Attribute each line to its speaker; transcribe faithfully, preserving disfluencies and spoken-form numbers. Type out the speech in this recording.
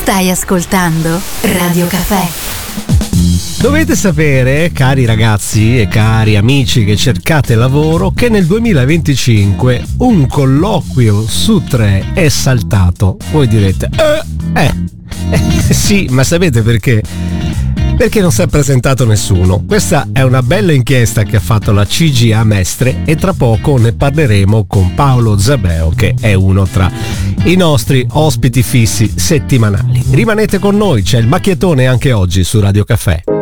Speaker 1: Stai ascoltando Radio Caffè.
Speaker 2: Dovete sapere, cari ragazzi e cari amici che cercate lavoro, che nel duemilaventicinque un colloquio su tre è saltato. Voi direte, eh, eh, eh sì, ma sapete perché? Perché non si è presentato nessuno. Questa è una bella inchiesta che ha fatto la C G A Mestre e tra poco ne parleremo con Paolo Zabeo, che è uno tra i nostri ospiti fissi settimanali. Rimanete con noi, c'è il macchietone anche oggi su Radio Caffè.